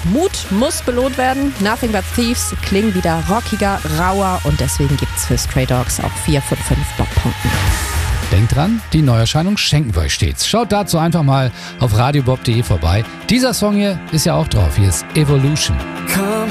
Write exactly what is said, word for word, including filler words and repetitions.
Mut muss belohnt werden. Nothing But Thieves klingen wieder rockiger, rauer und deswegen gibt's für Stray Dogs auch vier von fünf Bob-Punkten. Denkt dran, die Neuerscheinung schenken wir euch stets. Schaut dazu einfach mal auf radiobob punkt de vorbei. Dieser Song hier ist ja auch drauf. Hier ist Evolution.